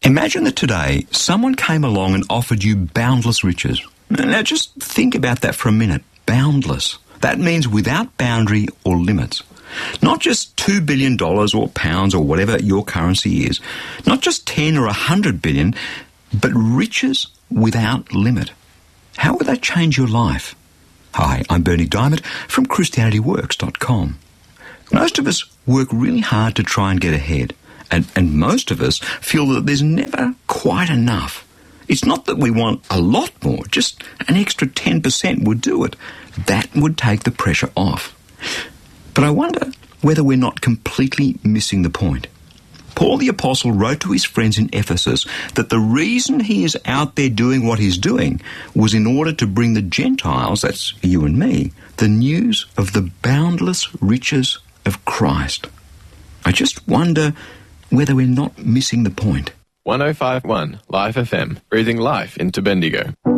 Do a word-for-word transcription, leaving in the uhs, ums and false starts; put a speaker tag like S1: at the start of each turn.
S1: Imagine that today someone came along and offered you boundless riches. Now just think about that for a minute. Boundless. That means without boundary or limits. Not just two billion dollars or pounds or whatever your currency is. Not just ten or one hundred billion, but riches without limit. How would that change your life? Hi, I'm Bernie Diamond from Christianity Works dot com. Most of us work really hard to try and get ahead, and, and most of us feel that there's never quite enough. It's not that we want a lot more, just an extra ten percent would do it. That would take the pressure off. But I wonder whether we're not completely missing the point. Paul the Apostle wrote to his friends in Ephesus that the reason he is out there doing what he's doing was in order to bring the Gentiles, that's you and me, the news of the boundless riches of Christ. I just wonder whether we're not missing the point.
S2: one oh five point one Life F M, breathing life into Bendigo.